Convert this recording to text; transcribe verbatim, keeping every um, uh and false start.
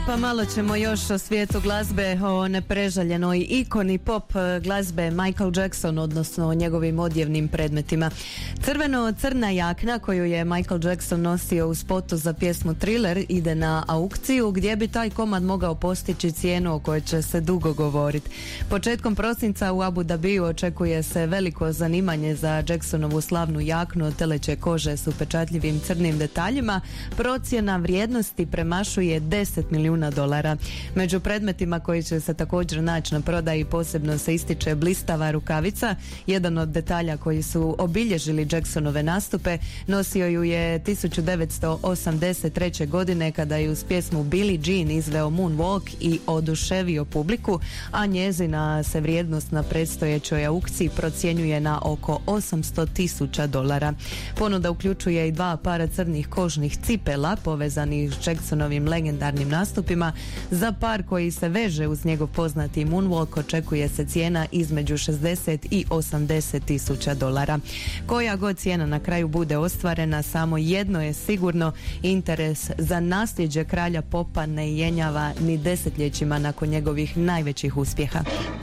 Pa malo ćemo još o svijetu glazbe, o neprežaljenoj ikoni pop glazbe Michael Jackson, odnosno o njegovim odjevnim predmetima. Crveno-crna jakna koju je Michael Jackson nosio u spotu za pjesmu Thriller ide na aukciju, gdje bi taj komad mogao postići cijenu o kojoj će se dugo govoriti. Početkom prosinca u Abu Dhabiju očekuje se veliko zanimanje za Jacksonovu slavnu jaknu od teleće kože s upečatljivim crnim detaljima. Procjena vrijednosti premašuje deset milijuna dolara. Među predmetima koji će se također naći na prodaji posebno se ističe blistava rukavica, jedan od detalja koji su obilježili Jacksonove nastupe. Nosio ju je tisuću devetsto osamdeset treće. godine kada je uz pjesmu Billie Jean izveo Moonwalk i oduševio publiku, a njezina se vrijednost na predstojećoj aukciji procjenjuje na oko osamsto tisuća dolara. Ponuda uključuje i dva para crnih kožnih cipela povezanih s Jacksonovim legendarnim nastupima. Za par koji se veže uz njegov poznati Moonwalk očekuje se cijena između šezdeset i osamdeset tisuća dolara. Koja god cijena na kraju bude ostvarena, samo jedno je sigurno: interes za nasljeđe kralja popa ne jenjava ni desetljećima nakon njegovih najvećih uspjeha.